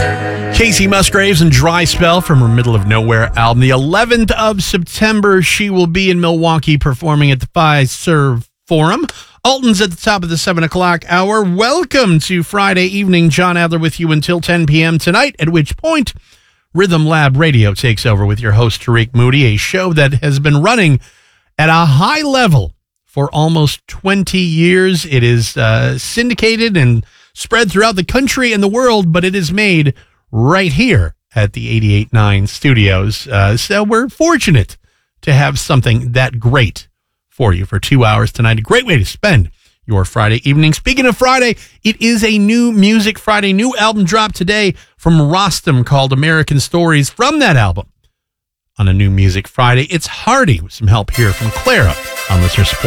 Casey Musgraves and Dry Spell from her Middle of Nowhere album. The 11th of September, she will be in Milwaukee performing at the Fiserv Forum. Alton's at the top of the 7 o'clock hour. Welcome to Friday evening. John Adler with you until 10 p.m. tonight, at which point Rhythm Lab Radio takes over with your host, Tariq Moody, a show that has been running at a high level for almost 20 years. It is syndicated and spread throughout the country and the world, but it is made right here at the 88.9 studios. So we're fortunate to have something that great for you for 2 hours tonight. A great way to spend your Friday evening. Speaking of Friday, it is a new Music Friday, new album drop today from Rostam called American Stories. From that album on a new Music Friday, it's Hardy with some help here from Clara on Listener Support.